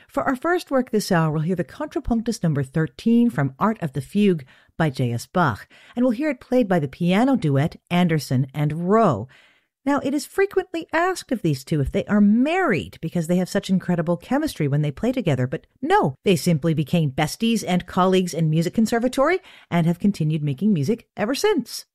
For our first work this hour, we'll hear the Contrapunctus number 13 from Art of the Fugue by J.S. Bach, and we'll hear it played by the piano duet Anderson and Rowe. Now, it is frequently asked of these two if they are married because they have such incredible chemistry when they play together, but no, they simply became besties and colleagues in music conservatory and have continued making music ever since.